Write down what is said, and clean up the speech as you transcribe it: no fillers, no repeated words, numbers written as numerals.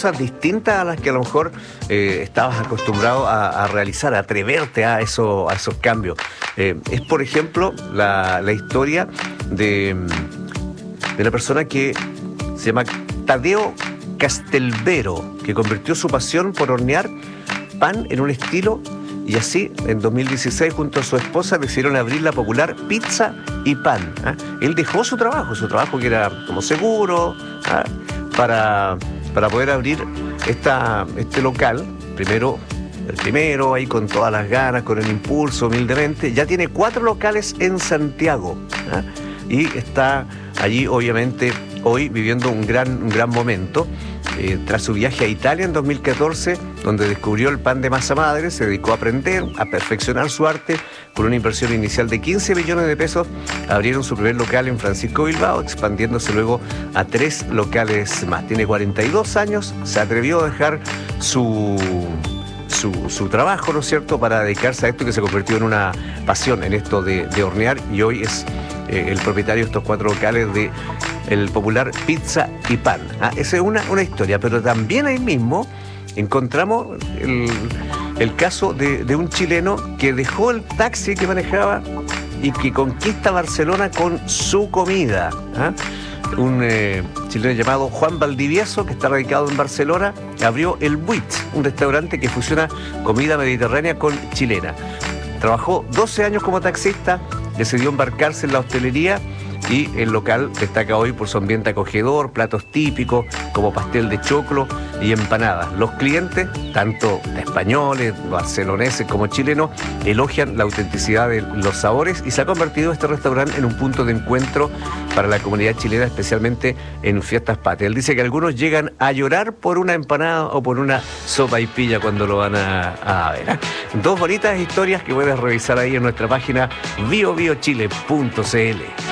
cosas distintas a las que a lo mejor estabas acostumbrado a realizar, a atreverte a esos cambios. Es, por ejemplo, la historia de una persona que se llama Tadeo Castelvero, que convirtió su pasión por hornear pan en un estilo, y así en 2016 junto a su esposa decidieron abrir la popular Pizza y Pan. Él dejó su trabajo que era como seguro, para poder abrir este local. El primero, ahí con todas las ganas, con el impulso, humildemente. Ya tiene 4 locales en Santiago, y está allí obviamente hoy viviendo un gran momento. Tras su viaje a Italia en 2014, donde descubrió el pan de masa madre, se dedicó a aprender, a perfeccionar su arte. Con una inversión inicial de 15 millones de pesos, abrieron su primer local en Francisco Bilbao, expandiéndose luego a 3 locales más. Tiene 42 años, se atrevió a dejar su trabajo, ¿no es cierto?, para dedicarse a esto que se convirtió en una pasión, en esto de hornear, y hoy es el propietario de estos 4 locales de el popular Pizza y Pan. Esa es una historia, pero también ahí mismo encontramos el caso de un chileno que dejó el taxi que manejaba y que conquista Barcelona con su comida. Un chileno llamado Juan Valdivieso, que está radicado en Barcelona, abrió el Buit, un restaurante que fusiona comida mediterránea con chilena. Trabajó 12 años como taxista, decidió embarcarse en la hostelería, y el local destaca hoy por su ambiente acogedor, platos típicos como pastel de choclo y empanadas. Los clientes, tanto españoles, barceloneses como chilenos, elogian la autenticidad de los sabores, y se ha convertido este restaurante en un punto de encuentro para la comunidad chilena, especialmente en fiestas patrias. Él dice que algunos llegan a llorar por una empanada o por una sopaipilla cuando lo van a ver. 2 bonitas historias que puedes revisar ahí en nuestra página biobiochile.cl.